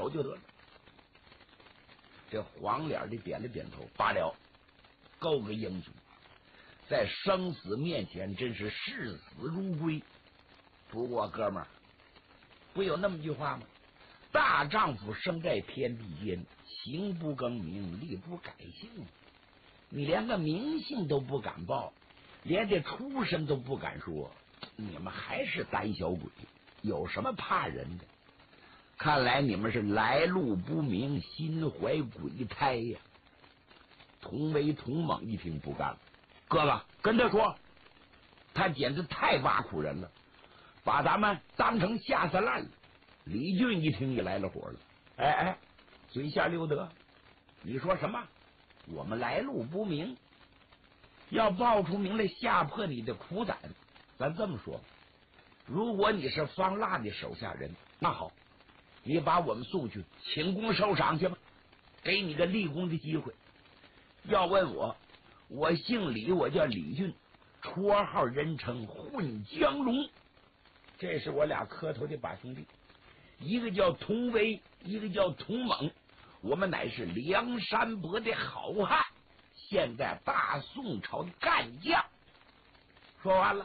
走就得了。这黄脸的点了点头，罢了，够个英雄，在生死面前真是视死如归。不过哥们儿，不有那么句话吗？大丈夫生在天地间，行不更名，立不改姓。你连个名姓都不敢报，连这出身都不敢说，你们还是胆小鬼，有什么怕人的？看来你们是来路不明，心怀鬼胎呀！同为同猛一听不干了，哥哥跟他说，他简直太挖苦人了，把咱们当成下三滥了。李俊一听也来了火了，哎，嘴下溜得，你说什么？我们来路不明，要报出名来吓破你的苦胆。咱这么说，如果你是方腊的手下人，那好，你把我们送去请功受赏去吧，给你个立功的机会。要问我，我姓李，我叫李俊，绰号人称混江龙，这是我俩磕头的把兄弟，一个叫童威，一个叫童猛，我们乃是梁山伯的好汉，现在大宋朝的干将。说完了，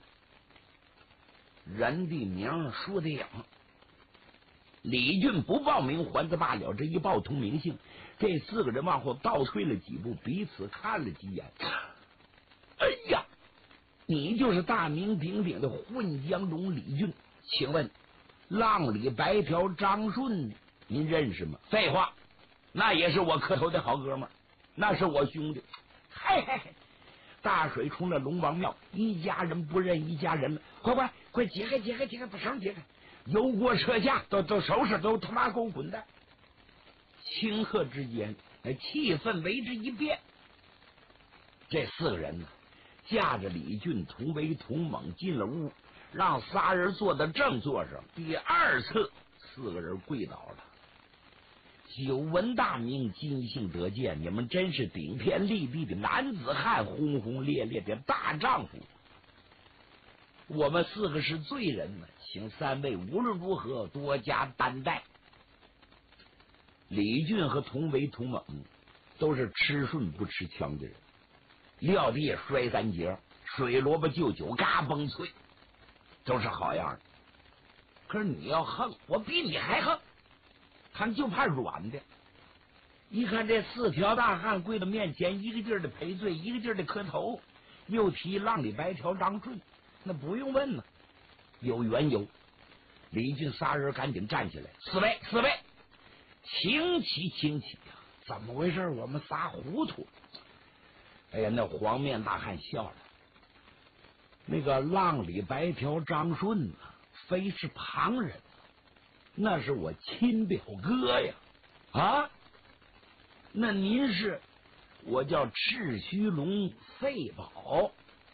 人的名说的影，李俊不报名还则罢了，这一报同名姓，这四个人往后倒退了几步，彼此看了几眼。哎呀，你就是大名鼎鼎的混江龙李俊，请问浪里白条张顺您认识吗？废话，那也是我磕头的好哥们儿，那是我兄弟。嘿，大水冲了龙王庙，一家人不认一家人了，快解开，把绳解开，油锅车架都收拾，都他妈给我滚蛋！顷刻之间，气氛为之一变。这四个人呢，架着李俊、同为同猛进了屋，让仨人坐在正座上。第二次，四个人跪倒了。久闻大名，今幸得见，你们真是顶天立地的男子汉，轰轰烈烈的大丈夫。我们四个是罪人呢，请三位无论如何多加担待。李俊和同为同猛都是吃顺不吃枪的人，撂地摔三节，水萝卜就酒嘎嘣脆，都是好样的。可是你要横，我比你还横，他们就怕软的。一看这四条大汉跪到面前，一个劲儿的赔罪，一个劲儿的磕头，又提浪里白条张顺，那不用问了，有缘由。李俊仨人赶紧站起来，四位，请起呀！怎么回事？我们仨糊涂。哎呀，那黄面大汉笑了。那个浪里白条张顺非是旁人，那是我亲表哥呀！啊，那您是？我叫赤须龙费宝。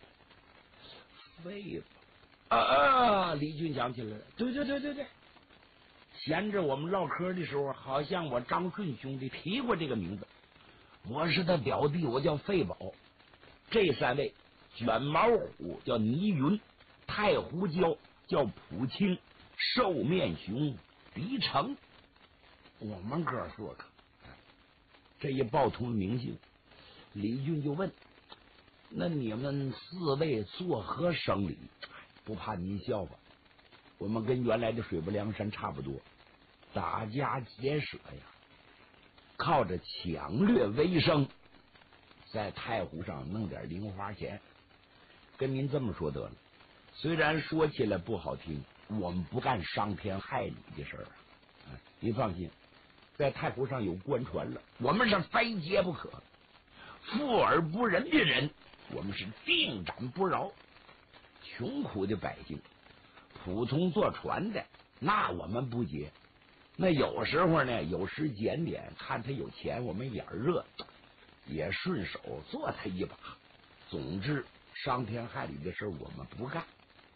费宝李俊想起来了，对。闲着我们唠嗑的时候，好像我张顺兄弟提过这个名字。我是他表弟，我叫费宝。这三位卷毛虎叫倪云，太胡椒叫普清，瘦面熊狄成。我们哥四个这一报同名姓，李俊就问：那你们四位作何生理？不怕您笑话，我们跟原来的水泊梁山差不多，打家劫舍呀，靠着抢掠为生，在太湖上弄点零花钱。跟您这么说得了，虽然说起来不好听，我们不干伤天害理的事儿。您放心，在太湖上有官船了，我们是非劫不可。富而不仁的人，我们是定斩不饶。穷苦的百姓，普通坐船的，那我们不劫。那有时候呢，有时检点，看他有钱，我们眼热，也顺手做他一把。总之，伤天害理的事我们不干。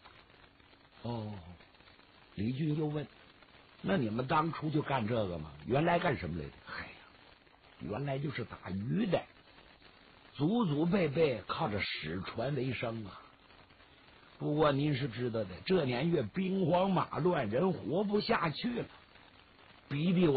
李俊又问：那你们当初就干这个吗？原来干什么来着？原来就是打鱼的，祖祖辈辈靠着使船为生啊。不过您是知道的，这年月兵荒马乱，人活不下去了，逼得我